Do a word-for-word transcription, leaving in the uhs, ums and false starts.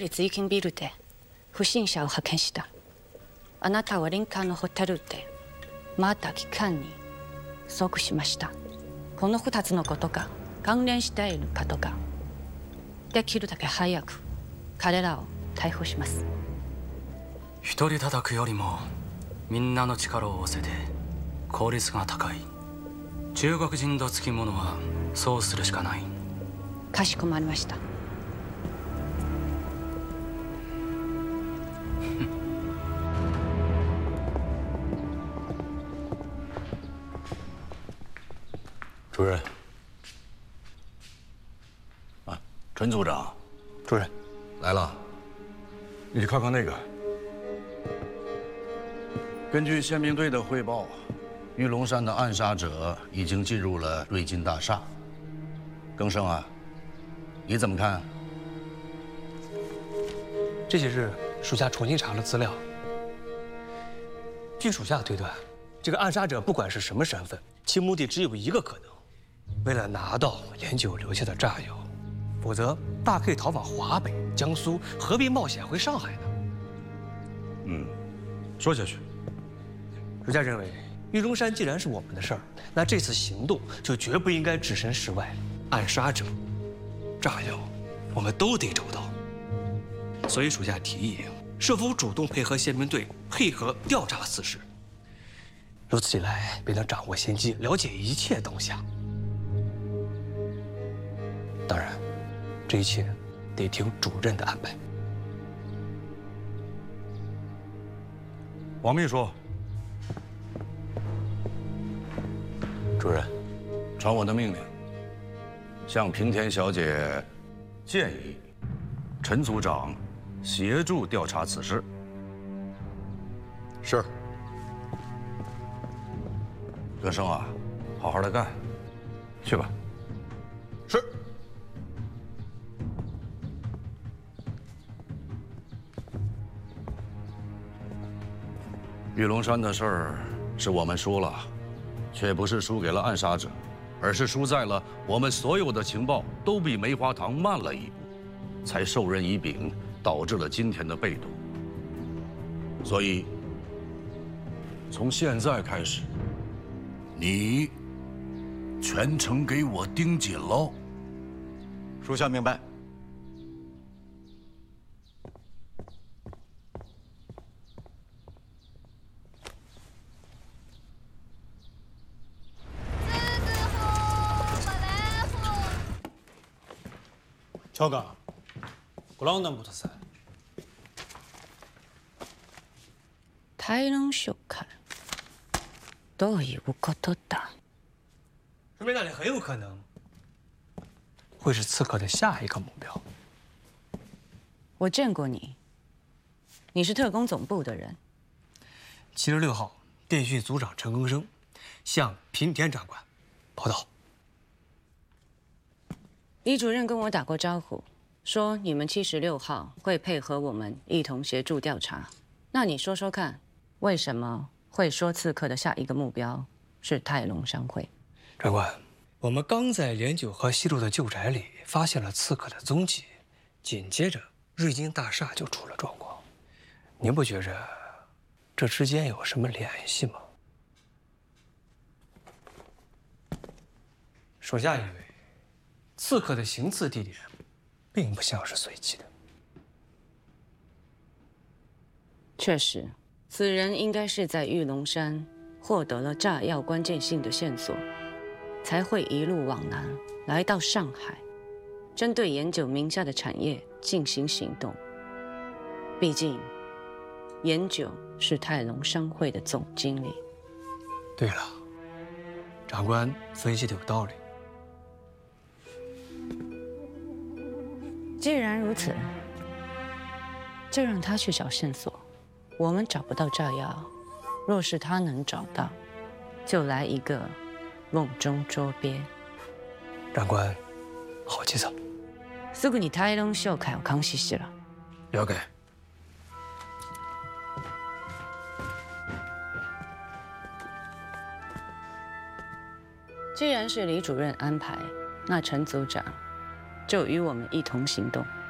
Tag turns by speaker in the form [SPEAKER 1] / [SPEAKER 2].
[SPEAKER 1] 立追近ビルで不審者を発見した。あなたは林間のホテルでまた機関に即しました。この二つのことが関連しているかとか、できるだけ早く彼らを逮捕します。
[SPEAKER 2] 一人叩くよりもみんなの力を合わせて効率が高い。中国人のつきものはそうするしかない。
[SPEAKER 1] かしこまりました。
[SPEAKER 3] 主任，啊，陈组长，
[SPEAKER 4] 主任，
[SPEAKER 3] 来了。
[SPEAKER 4] 你去看看那个。
[SPEAKER 3] 根据宪兵队的汇报，玉龙山的暗杀者已经进入了瑞金大厦。更生啊，你怎么看？
[SPEAKER 4] 这些日，属下重新查了资料。据属下的推断，这个暗杀者不管是什么身份，其目的只有一个可能。 为了拿到连九留下的炸药，否则大可以逃往华北、江苏，何必冒险回上海呢？
[SPEAKER 3] 嗯，说下去。
[SPEAKER 4] 属下认为，玉龙山既然是我们的事儿，那这次行动就绝不应该置身事外。暗杀者、炸药，我们都得找到。所以属下提议，是否主动配合宪兵队，配合调查此事。如此一来，便能掌握先机，了解一切动向。 当然，这一切得听主任的安排。
[SPEAKER 5] 王秘书，
[SPEAKER 3] 主任，传我的命令，向平田小姐建议陈组长协助调查此事。
[SPEAKER 5] 是。
[SPEAKER 3] 葛生啊，好好的干，去吧。
[SPEAKER 5] 是。
[SPEAKER 3] 玉龙山的事儿是我们输了，却不是输给了暗杀者，而是输在了我们所有的情报都比梅花堂慢了一步，才授人以柄，导致了今天的被动。所以，从现在开始，你全程给我盯紧喽。
[SPEAKER 5] 属下明白。
[SPEAKER 6] 저가 고라운단부터사
[SPEAKER 1] 泰隆秀看，どういうことだ？
[SPEAKER 4] 说明那里很有可能会是刺客的下一个目标。
[SPEAKER 1] 我见过你，你是特工总部的人。
[SPEAKER 4] 七十六号电讯组长陈更生向平田长官报道。
[SPEAKER 1] 李主任跟我打过招呼，说你们七十六号会配合我们一同协助调查。那你说说看，为什么会说刺客的下一个目标是泰隆商会？
[SPEAKER 4] 长官，我们刚在连九河西路的旧宅里发现了刺客的踪迹，紧接着瑞金大厦就出了状况。您不觉着这之间有什么联系吗？属下以为。 刺客的行刺地点，并不像是随机的。
[SPEAKER 1] 确实，此人应该是在玉龙山获得了炸药关键性的线索，才会一路往南来到上海，针对研九名下的产业进行行动。毕竟，研九是泰隆商会的总经理。
[SPEAKER 4] 对了，长官分析的有道理。
[SPEAKER 1] 既然如此，就让他去找线索。我们找不到炸药，若是他能找到，就来一个瓮中捉鳖。
[SPEAKER 4] 长官，好计策。
[SPEAKER 1] すぐに泰隆秀凯を監視しろ。
[SPEAKER 3] 了解。
[SPEAKER 1] 既然是李主任安排，那陈组长。 就与我们一同行动。